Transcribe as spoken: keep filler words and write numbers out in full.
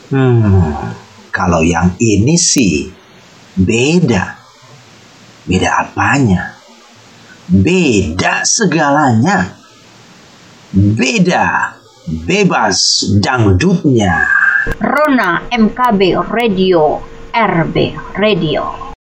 Hmm, kalau yang ini sih beda. Beda apanya? Beda segalanya. Beda, bebas dangdutnya. Rona M K B Radio, R B Radio.